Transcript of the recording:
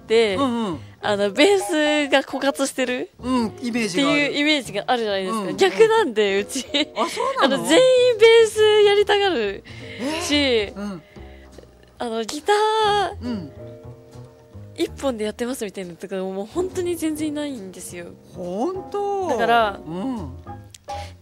て、 うんうん、 ベースが枯渇してるうん、イメーってジがある。 いうイメージがあるじゃないですか。 うん逆なんで、うち。 あ、そうなの？ 全員ベースやりたがるし、 うん、 ギターうん。 一本でやってますみたいなのとかもう本当に全然いないんですよ。 ほんと？ だからうん、